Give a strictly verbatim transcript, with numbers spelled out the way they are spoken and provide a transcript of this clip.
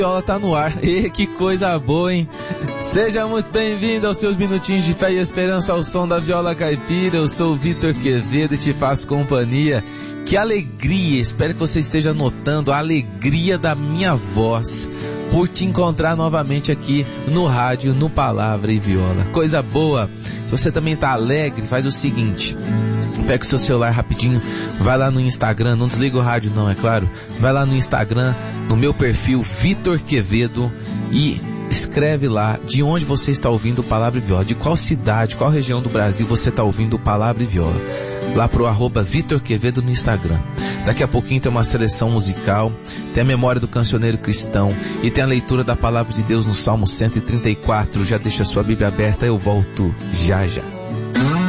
Viola tá no ar. E que coisa boa, hein? Seja muito bem-vindo aos seus minutinhos de fé e esperança ao som da viola caipira. Eu sou o Vitor Quevedo e te faço companhia. Que alegria, espero que você esteja notando a alegria da minha voz por te encontrar novamente aqui no rádio, no Palavra e Viola. Coisa boa. Se você também tá alegre, faz o seguinte: pega o seu celular rapidinho, vai lá no Instagram, não desliga o rádio não, é claro. Vai lá no Instagram, no meu perfil Vitor Quevedo, e escreve lá de onde você está ouvindo o Palavra e Viola, de qual cidade, qual região do Brasil você está ouvindo o Palavra e Viola. Lá pro arroba Vitor Quevedo no Instagram. Daqui a pouquinho tem uma seleção musical, tem a memória do cancioneiro cristão e tem a leitura da Palavra de Deus no Salmo cento e trinta e quatro. Já deixa a sua Bíblia aberta, eu volto já já.